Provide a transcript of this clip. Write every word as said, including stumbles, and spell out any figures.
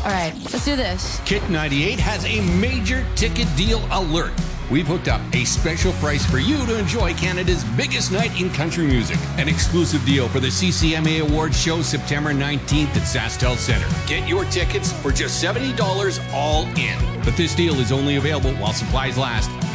All right, let's do this. Kit ninety-eight has a major ticket deal alert. We've hooked up a special price for you to enjoy Canada's biggest night in country music. An exclusive deal for the C C M A Awards show September nineteenth at SaskTel Centre. Get your tickets for just seventy dollars all in. But this deal is only available while supplies last.